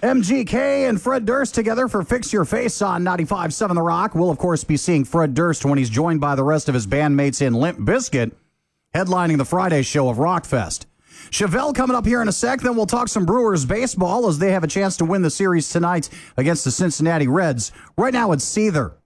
MGK and Fred Durst together for Fix Your Face on 95.7 The Rock. We'll, of course, be seeing Fred Durst when he's joined by the rest of his bandmates in Limp Bizkit, headlining the Friday show of Rockfest. Chevelle coming up here in a sec. Then we'll talk some Brewers baseball as they have a chance to win the series tonight against the Cincinnati Reds. Right now it's Seether.